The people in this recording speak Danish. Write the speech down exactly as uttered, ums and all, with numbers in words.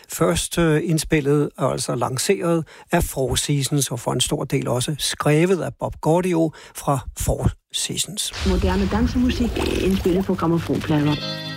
først øh, indspillet og altså lanceret af Four Seasons, og for en stor del også skrevet af Bob Gaudio fra Four Seasons. Moderne dansemusik indspillet på grammofonplader.